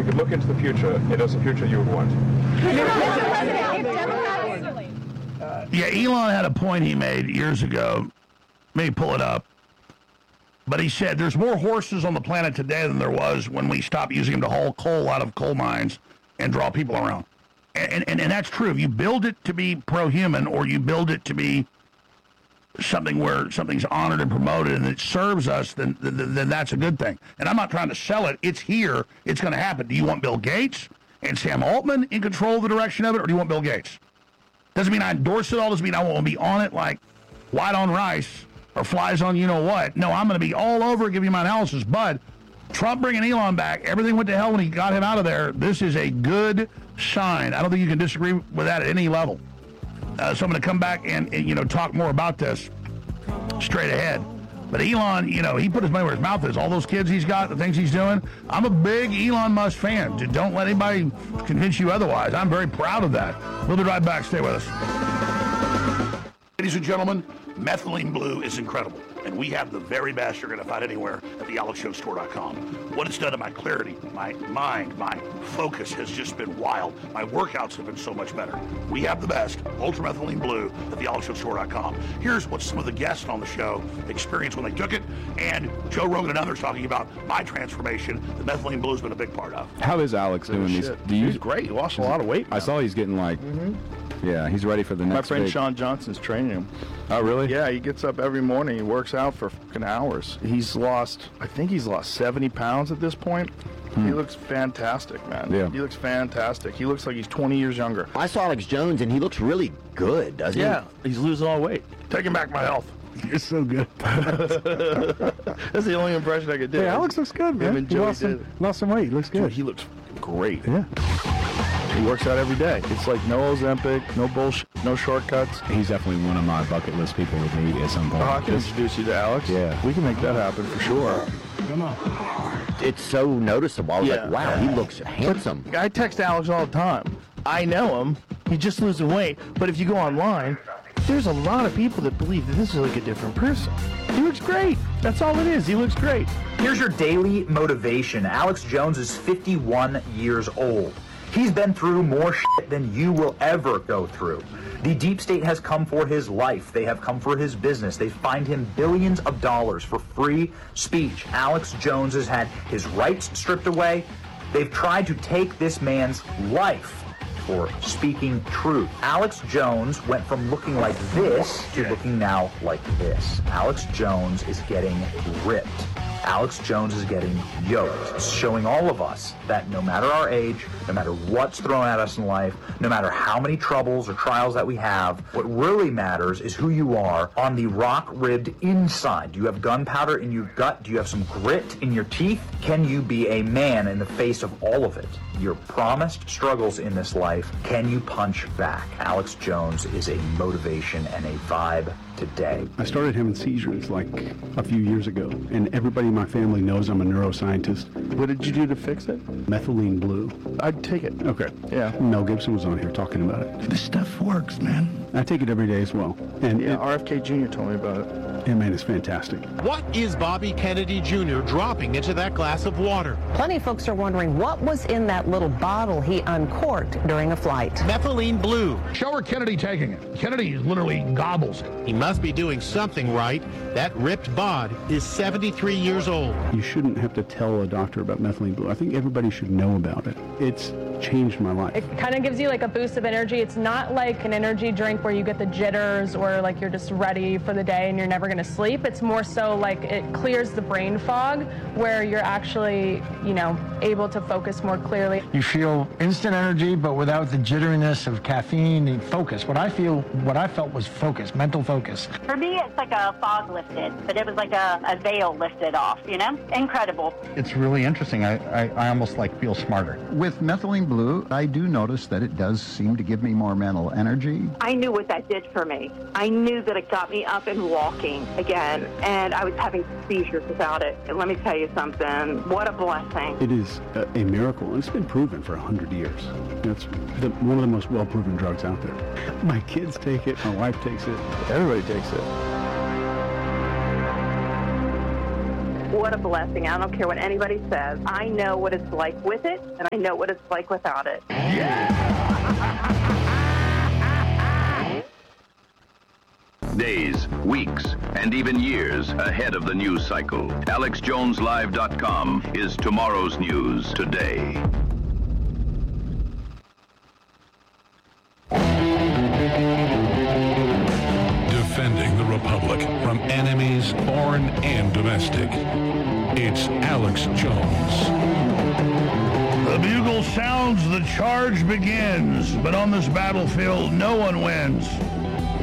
could look into the future, it is the future you would want. Yeah, Elon had a point he made years ago. Maybe pull it up. But he said there's more horses on the planet today than there was when we stopped using them to haul coal out of coal mines and draw people around. And that's true. If you build it to be pro-human or you build it to be something where something's honored and promoted and it serves us, then that's a good thing. And I'm not trying to sell it. It's here. It's going to happen. Do you want Bill Gates and Sam Altman in control of the direction of it, or do you want Bill Gates? Doesn't mean I endorse it all. Doesn't mean I want to be on it like white on rice or flies on you-know-what. No, I'm going to be all over it, give you my analysis. But Trump bringing Elon back, everything went to hell when he got him out of there. This is a good sign. I don't think you can disagree with that at any level. So I'm going to come back and talk more about this straight ahead. But Elon, he put his money where his mouth is. All those kids he's got, the things he's doing. I'm a big Elon Musk fan. Don't let anybody convince you otherwise. I'm very proud of that. We'll be right back. Stay with us. Ladies and gentlemen, Methylene Blue is incredible, and we have the very best you're going to find anywhere at thealexshowstore.com. What it's done to my clarity, my mind, my focus has just been wild. My workouts have been so much better. We have the best, Ultra Methylene Blue at thealexshowstore.com. Here's what some of the guests on the show experienced when they took it, and Joe Rogan and others talking about my transformation that Methylene Blue has been a big part of. How is Alex doing these? He's great. He lost a lot of weight now. I saw he's getting yeah, he's ready for the next My friend big... Sean Johnson's training him. Oh, really? Yeah, he gets up every morning. He works out for fucking hours. I think he's lost 70 pounds at this point. He looks fantastic, man. Yeah. He looks fantastic. He looks like he's 20 years younger. I saw Alex Jones, and he looks really good, doesn't he? Yeah, he's losing all weight. Taking back my health. You're so good. That's the only impression I could do. Hey, Alex looks good, man. Him and Joey lost some weight. He looks good. Dude, he looks great. Yeah. He works out every day. It's like no Ozempic, no bullshit, no shortcuts. He's definitely one of my bucket list people to meet at some point. Oh, I can introduce you to Alex. Yeah. We can make that happen for sure. Come on. It's so noticeable. I was like, wow, he looks handsome. I text Alex all the time. I know him. He's just losing weight. But if you go online, there's a lot of people that believe that this is like a different person. He looks great. That's all it is. He looks great. Here's your daily motivation. Alex Jones is 51 years old. He's been through more shit than you will ever go through. The deep state has come for his life. They have come for his business. They fined him billions of dollars for free speech. Alex Jones has had his rights stripped away. They've tried to take this man's life for speaking truth. Alex Jones went from looking like this to looking now like this. Alex Jones is getting ripped. Alex Jones is getting yoked, showing all of us that no matter our age, no matter what's thrown at us in life, no matter how many troubles or trials that we have, what really matters is who you are on the rock-ribbed inside. Do you have gunpowder in your gut? Do you have some grit in your teeth? Can you be a man in the face of all of it? Your promised struggles in this life, can you punch back? Alex Jones is a motivation and a vibe today. I started having seizures like a few years ago, and everybody in my family knows I'm a neuroscientist. What did you do to fix it? Methylene Blue. I'd take it. Okay. Yeah. Mel Gibson was on here talking about it. This stuff works, man. I take it every day as well. And Yeah, RFK Jr. told me about it. man, it's fantastic. What is Bobby Kennedy Jr. dropping into that glass of water? Plenty of folks are wondering what was in that little bottle he uncorked during a flight. Methylene Blue. Show her Kennedy taking it. Kennedy literally gobbles it. He must be doing something right. That ripped bod is 73 years old. You shouldn't have to tell a doctor about Methylene Blue. I think everybody should know about it. It's changed my life. It kind of gives you like a boost of energy. It's not like an energy drink where you get the jitters or like you're just ready for the day and you're never going to sleep. It's more so like it clears the brain fog where you're actually, able to focus more clearly. You feel instant energy, but without the jitteriness of caffeine and focus. What I felt was focus, mental focus. For me, it's like a fog lifted, but it was like a veil lifted off, Incredible. It's really interesting. I almost feel smarter. With Methylene Blue, I do notice that it does seem to give me more mental energy. I knew what that did for me. I knew that it got me up and walking again, and I was having seizures without it. And let me tell you something, what a blessing. It is a miracle, and it's been proven for 100 years. It's one of the most well-proven drugs out there. My kids take it, my wife takes it. Everybody takes it. What a blessing. I don't care what anybody says. I know what it's like with it, and I know what it's like without it. Days, weeks, and even years ahead of the news cycle. AlexJonesLive.com is tomorrow's news today. Defending the Republic from enemies, foreign and domestic. It's Alex Jones. The bugle sounds, the charge begins, but on this battlefield, no one wins.